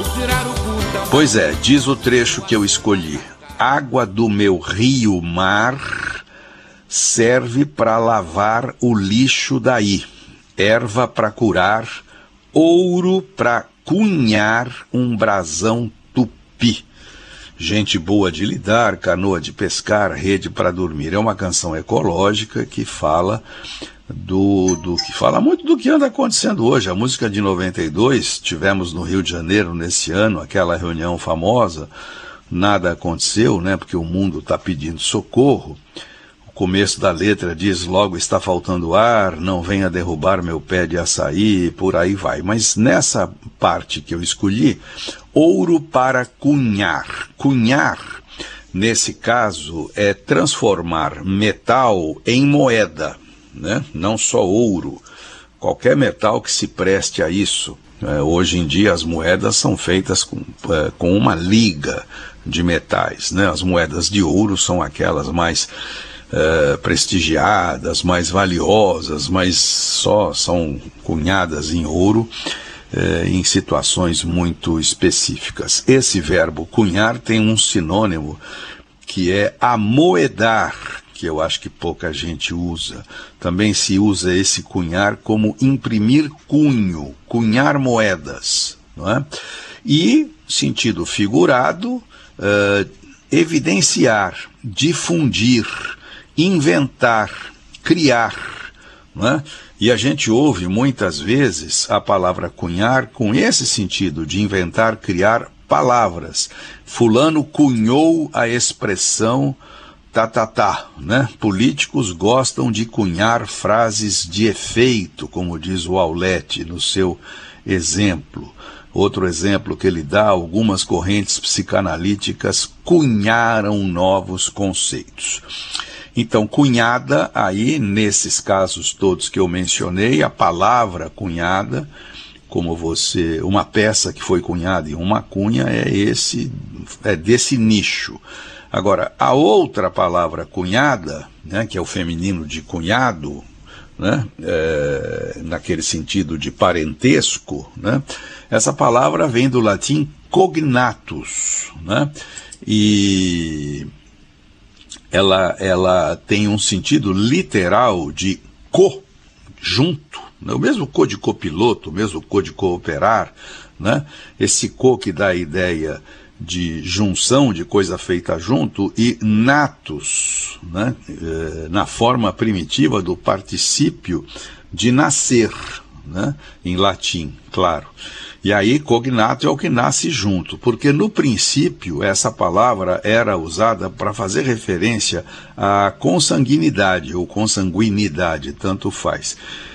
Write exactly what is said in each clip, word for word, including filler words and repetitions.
Pois é, diz o trecho que eu escolhi. Água do meu rio mar serve para lavar o lixo daí, erva para curar, ouro para cunhar um brasão tupi. Gente boa de lidar, canoa de pescar, rede para dormir. É uma canção ecológica que fala do, do que fala muito do que anda acontecendo hoje. A música de noventa e dois, tivemos no Rio de Janeiro nesse ano aquela reunião famosa, nada aconteceu, né? Porque o mundo está pedindo socorro. O começo da letra diz: logo está faltando ar, não venha derrubar meu pé de açaí, por aí vai. Mas nessa parte que eu escolhi, ouro para cunhar. Cunhar, nesse caso, é transformar metal em moeda, né? Não só ouro, qualquer metal que se preste a isso. É, hoje em dia as moedas são feitas com, é, com uma liga de metais, né? As moedas de ouro são aquelas mais é, prestigiadas, mais valiosas, mas só são cunhadas em ouro é, em situações muito específicas. Esse verbo cunhar tem um sinônimo que é amoedar, que eu acho que pouca gente usa. Também se usa esse cunhar como imprimir cunho, cunhar moedas, não é? E, sentido figurado, uh, evidenciar, difundir, inventar, criar, não é? E a gente ouve muitas vezes a palavra cunhar com esse sentido de inventar, criar palavras. Fulano cunhou a expressão tá, tá, tá, né? Políticos gostam de cunhar frases de efeito, como diz o Aulete no seu exemplo. Outro exemplo que ele dá: algumas correntes psicanalíticas cunharam novos conceitos. Então, cunhada, aí, nesses casos todos que eu mencionei, a palavra cunhada, como você, uma peça que foi cunhada em uma cunha, é esse, é desse nicho. Agora, a outra palavra cunhada, né, que é o feminino de cunhado, né, é, naquele sentido de parentesco, né, essa palavra vem do latim cognatus, né, e ela, ela tem um sentido literal de co, junto, né, o mesmo co de copiloto, o mesmo co de cooperar, né, esse co que dá a ideia de junção, de coisa feita junto, e natus, né, na forma primitiva do particípio de nascer, né, em latim, claro. E aí, cognato é o que nasce junto, porque no princípio essa palavra era usada para fazer referência à consanguinidade ou consanguinidade, tanto faz.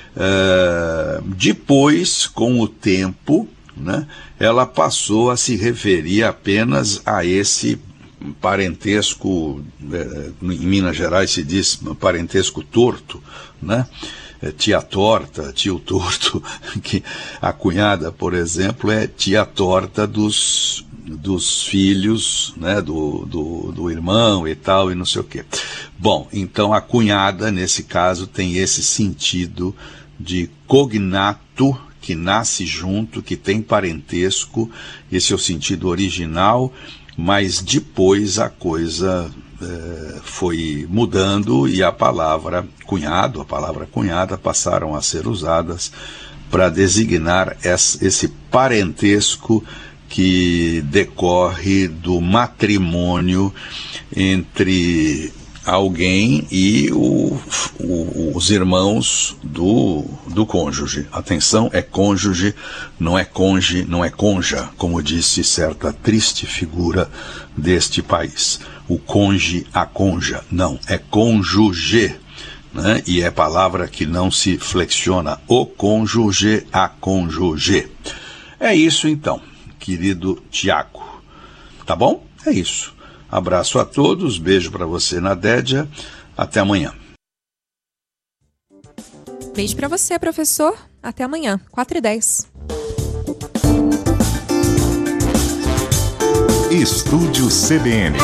Uh, depois, com o tempo, né, ela passou a se referir apenas a esse parentesco, eh, em Minas Gerais se diz parentesco torto, né? Tia torta, tio torto, que a cunhada, por exemplo, é tia torta dos, dos filhos, né, do, do, do irmão e tal, e não sei o quê. Bom, então a cunhada, nesse caso, tem esse sentido de cognato, que nasce junto, que tem parentesco, esse é o sentido original, mas depois a coisa é, foi mudando e a palavra cunhado, a palavra cunhada passaram a ser usadas para designar esse parentesco que decorre do matrimônio entre alguém e o, o, os irmãos do, do cônjuge. Atenção, é cônjuge, não é conge, não é conja, como disse certa triste figura deste país. O conge, a conja, não, é cônjuge, né? E é palavra que não se flexiona, o cônjuge, a cônjuge. É isso então, querido Tiago. Tá bom? É isso. Abraço a todos, beijo para você na Dédia, até amanhã. Beijo para você, professor, até amanhã, quatro e dez. Estúdio C B N.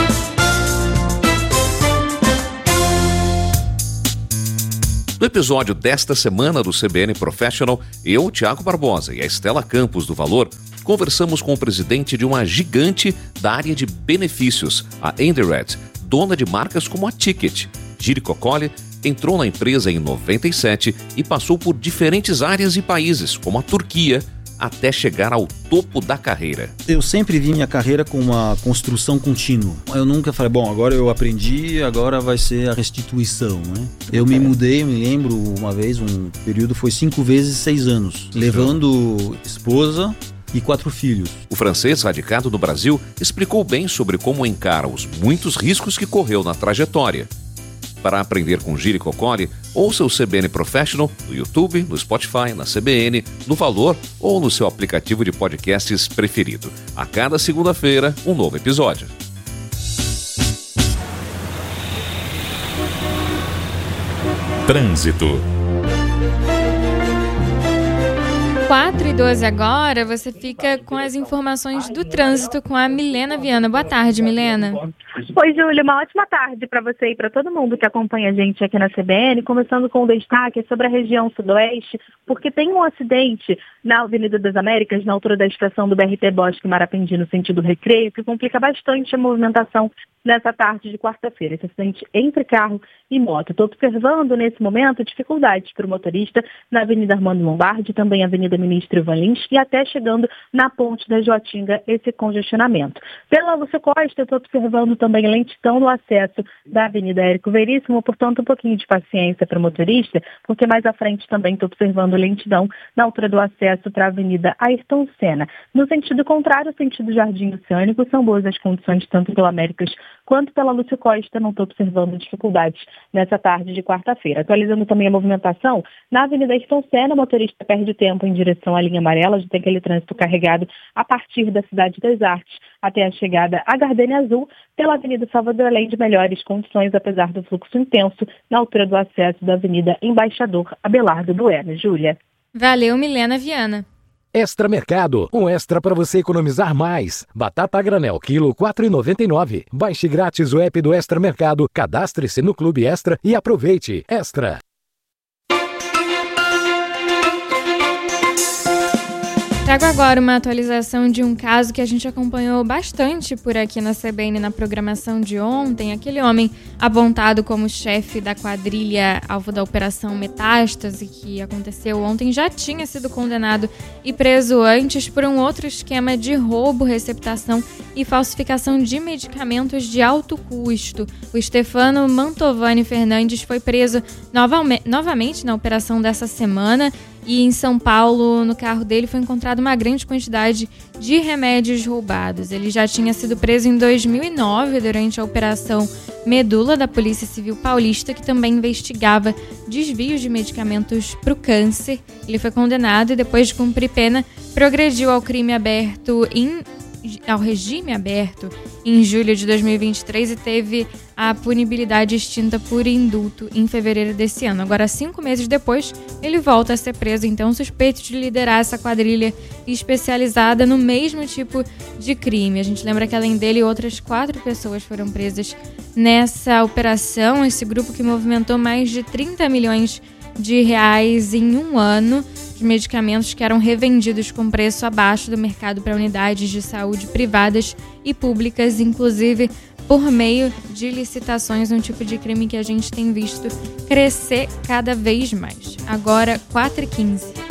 No episódio desta semana do C B N Professional, eu, Tiago Barbosa, e a Estela Campos do Valor conversamos com o presidente de uma gigante da área de benefícios, a Endired, dona de marcas como a Ticket. Jerico Colli entrou na empresa em noventa e sete e passou por diferentes áreas e países, como a Turquia, até chegar ao topo da carreira. Eu sempre vi minha carreira com uma construção contínua. Eu nunca falei, bom, agora eu aprendi, agora vai ser a restituição, né? Eu me mudei, me lembro, uma vez, um período foi cinco vezes seis anos, levando esposa e quatro filhos. O francês radicado no Brasil explicou bem sobre como encara os muitos riscos que correu na trajetória. Para aprender com Jerico Colli, ouça o C B N Professional no YouTube, no Spotify, na C B N, no Valor ou no seu aplicativo de podcasts preferido. A cada segunda-feira, um novo episódio. Trânsito. quatro e doze agora, você fica com as informações do trânsito com a Milena Viana. Boa tarde, Milena. Oi, Júlia, uma ótima tarde para você e para todo mundo que acompanha a gente aqui na C B N, começando com o destaque sobre a região sudoeste, porque tem um acidente na Avenida das Américas, na altura da estação do B R T Bosque Marapendi, no sentido Recreio, que complica bastante a movimentação nessa tarde de quarta-feira. Esse acidente entre carro e moto. Estou observando nesse momento dificuldades para o motorista na Avenida Armando Lombardi, também Avenida Ministro Ivan Lins e até chegando na Ponte da Joatinga, esse congestionamento. Pela Lúcio Costa, estou observando também lentidão no acesso da Avenida Érico Veríssimo, portanto um pouquinho de paciência para o motorista, porque mais à frente também estou observando lentidão na altura do acesso para a Avenida Ayrton Senna. No sentido contrário, sentido Jardim Oceânico, são boas as condições tanto pela Américas quanto pela Lúcio Costa, não estou observando dificuldades nessa tarde de quarta-feira. Atualizando também a movimentação, na Avenida Ayrton Senna, o motorista perde tempo em direção à linha amarela, já tem aquele trânsito carregado a partir da Cidade das Artes até a chegada à Gardênia Azul, pela Avenida Salvador, além de melhores condições, apesar do fluxo intenso, na altura do acesso da Avenida Embaixador Abelardo Bueno. Júlia. Valeu, Milena Viana. Extra Mercado, um extra para você economizar mais. Batata a granel, quilo quatro reais e noventa e nove centavos. Baixe grátis o app do Extra Mercado, cadastre-se no Clube Extra e aproveite. Extra. Trago agora uma atualização de um caso que a gente acompanhou bastante por aqui na C B N na programação de ontem. Aquele homem apontado como chefe da quadrilha alvo da Operação Metástase, que aconteceu ontem, já tinha sido condenado e preso antes por um outro esquema de roubo, receptação e falsificação de medicamentos de alto custo. O Stefano Mantovani Fernandes foi preso novame- novamente na operação dessa semana. E em São Paulo, no carro dele, foi encontrada uma grande quantidade de remédios roubados. Ele já tinha sido preso em dois mil e nove, durante a Operação Medula da Polícia Civil Paulista, que também investigava desvios de medicamentos para o câncer. Ele foi condenado e, depois de cumprir pena, progrediu ao crime aberto em... ao regime aberto em julho de dois mil e vinte e três e teve a punibilidade extinta por indulto em fevereiro desse ano. Agora, cinco meses depois, ele volta a ser preso, então, suspeito de liderar essa quadrilha especializada no mesmo tipo de crime. A gente lembra que, além dele, outras quatro pessoas foram presas nessa operação. Esse grupo que movimentou mais de trinta milhões de reais em um ano, de medicamentos que eram revendidos com preço abaixo do mercado para unidades de saúde privadas e públicas, inclusive por meio de licitações, um tipo de crime que a gente tem visto crescer cada vez mais. Agora, quatro e quinze.